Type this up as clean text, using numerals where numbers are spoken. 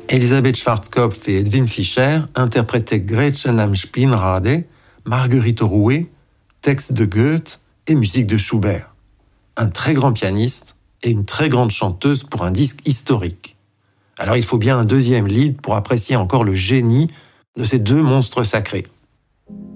Elisabeth Schwarzkopf et Edwin Fischer interprétaient Gretchen am Spinnrade, Marguerite Rouet, texte de Goethe et musique de Schubert. Un très grand pianiste et une très grande chanteuse pour un disque historique. Alors il faut bien un deuxième lead pour apprécier encore le génie de ces deux monstres sacrés.